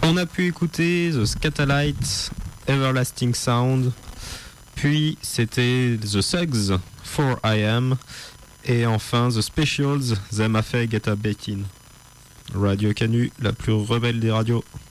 On a pu écouter The Scatterlight, Everlasting Sound, puis c'était The Suggs, 4am, et enfin The Specials, Them a Fait Get a Betin. Radio Canu, la plus rebelle des radios.